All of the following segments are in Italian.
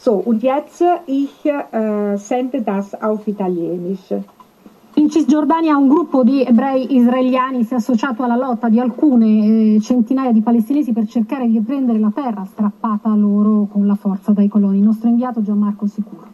So, und jetzt ich sende das auf Italienisch. In Cisgiordania un gruppo di ebrei israeliani si è associato alla lotta di alcune centinaia di palestinesi per cercare di riprendere la terra strappata a loro con la forza dai coloni. Il nostro inviato Gianmarco Sicuro.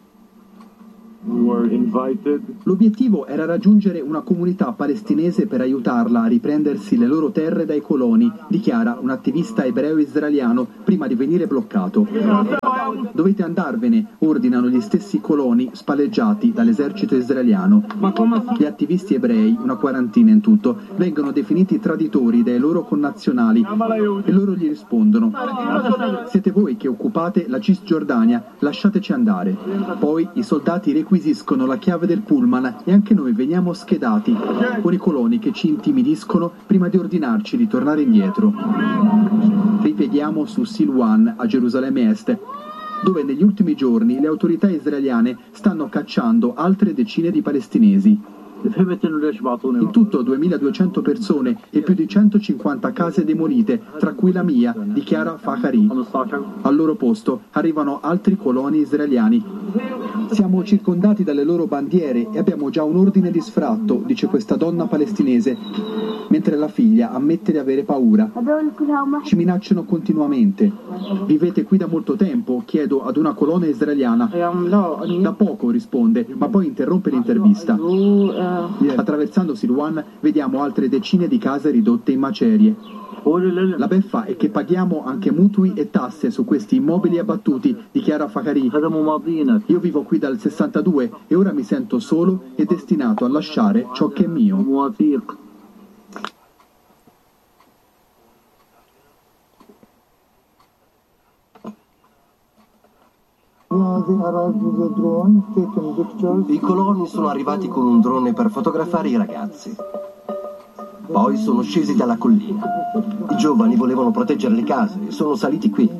L'obiettivo era raggiungere una comunità palestinese per aiutarla a riprendersi le loro terre dai coloni, dichiara un attivista ebreo israeliano prima di venire bloccato. Dovete andarvene, ordinano gli stessi coloni spalleggiati dall'esercito israeliano. Gli attivisti ebrei, una quarantina in tutto, vengono definiti traditori dai loro connazionali e loro gli rispondono: siete voi che occupate la Cisgiordania, lasciateci andare. Poi i soldati requisiscono la chiave del pullman e anche noi veniamo schedati con i coloni che ci intimidiscono prima di ordinarci di tornare indietro. Rivediamo su Silwan a Gerusalemme Est, dove negli ultimi giorni le autorità israeliane stanno cacciando altre decine di palestinesi. In tutto 2200 persone e più di 150 case demolite, tra cui la mia, dichiara Fakhari. Al loro posto arrivano altri coloni israeliani. Siamo circondati dalle loro bandiere e abbiamo già un ordine di sfratto, dice questa donna palestinese, mentre la figlia ammette di avere paura. Ci minacciano continuamente. Vivete qui da molto tempo? Chiedo ad una colonna israeliana. Da poco, risponde, ma poi interrompe l'intervista. Attraversando Silwan vediamo altre decine di case ridotte in macerie. La beffa è che paghiamo anche mutui e tasse su questi immobili abbattuti, dichiara Fakhari. Io vivo qui dal 62 e ora mi sento solo e destinato a lasciare ciò che è mio. I coloni sono arrivati con un drone per fotografare i ragazzi. Poi sono scesi dalla collina. I giovani volevano proteggere le case e sono saliti qui.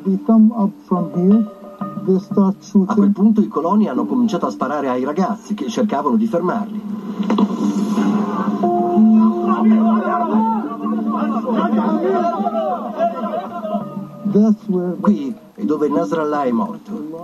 A quel punto i coloni hanno cominciato a sparare ai ragazzi che cercavano di fermarli. Qui è dove Nasrallah è morto.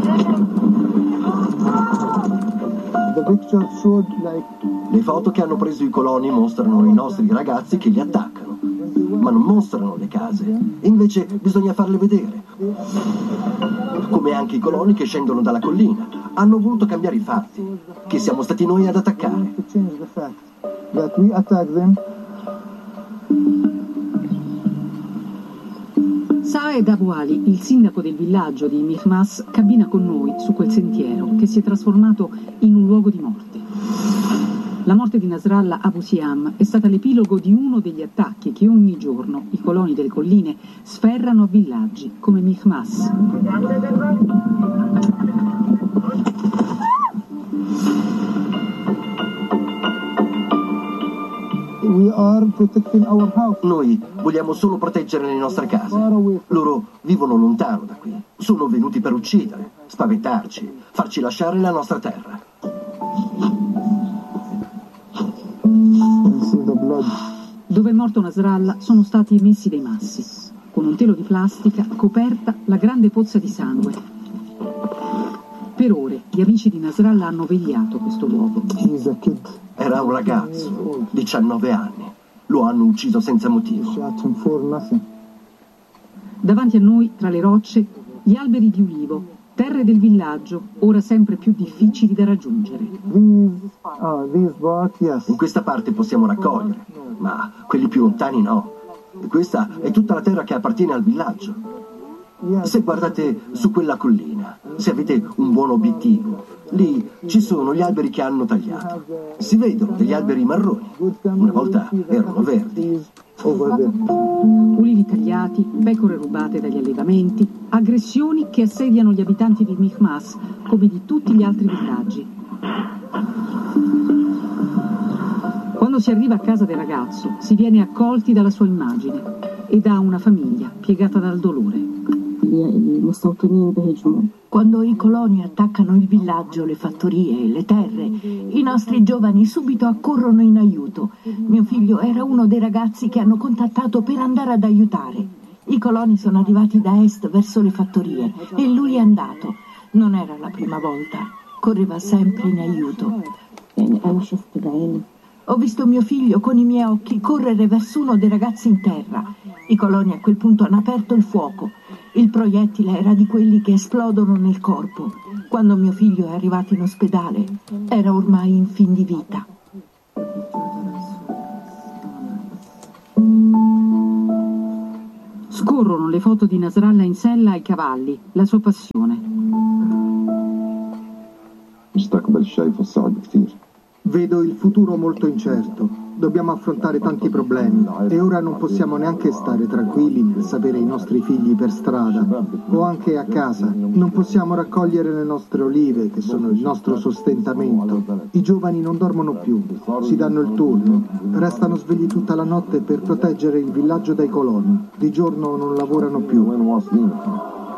Le foto che hanno preso i coloni mostrano i nostri ragazzi che li attaccano, ma non mostrano le case. Invece bisogna farle vedere. Come anche i coloni che scendono dalla collina. Hanno voluto cambiare i fatti, che siamo stati noi ad attaccare. Saed Abu Ali, il sindaco del villaggio di Mihmas, cammina con noi su quel sentiero che si è trasformato in un luogo di morte. La morte di Nasrallah Abu Siam è stata l'epilogo di uno degli attacchi che ogni giorno i coloni delle colline sferrano a villaggi come Mihmas. Noi vogliamo solo proteggere le nostre case. Loro vivono lontano da qui. Sono venuti per uccidere, spaventarci, farci lasciare la nostra terra. Dove è morto Nasrallah sono stati messi dei massi, con un telo di plastica coperta la grande pozza di sangue. Per ore gli amici di Nasrallah hanno vegliato questo luogo. Era un ragazzo, 19 anni. Lo hanno ucciso senza motivo. Davanti a noi, tra le rocce, gli alberi di ulivo, terre del villaggio, ora sempre più difficili da raggiungere. In questa parte possiamo raccogliere, ma quelli più lontani no. Questa è tutta la terra che appartiene al villaggio. Se guardate su quella collina, se avete un buon obiettivo, lì ci sono gli alberi che hanno tagliato. Si vedono degli alberi marroni. Una volta erano verdi. Ulivi tagliati, pecore rubate dagli allevamenti, aggressioni che assediano gli abitanti di Mihmas come di tutti gli altri villaggi. Quando si arriva a casa del ragazzo, si viene accolti dalla sua immagine e da una famiglia piegata dal dolore. Quando i coloni attaccano il villaggio, le fattorie, le terre, i nostri giovani subito accorrono in aiuto. Mio figlio era uno dei ragazzi che hanno contattato per andare ad aiutare. I coloni sono arrivati da est verso le fattorie e lui è andato. Non era la prima volta. Correva sempre in aiuto. Ho visto mio figlio con i miei occhi correre verso uno dei ragazzi in terra. I coloni a quel punto hanno aperto il fuoco. Il proiettile era di quelli che esplodono nel corpo. Quando mio figlio è arrivato in ospedale, era ormai in fin di vita. Scorrono le foto di Nasrallah in sella ai cavalli, la sua passione. Vedo il futuro molto incerto. Dobbiamo affrontare tanti problemi e ora non possiamo neanche stare tranquilli e sapere i nostri figli per strada o anche a casa. Non possiamo raccogliere le nostre olive, che sono il nostro sostentamento. I giovani non dormono più, si danno il turno, restano svegli tutta la notte per proteggere il villaggio dai coloni. Di giorno non lavorano più.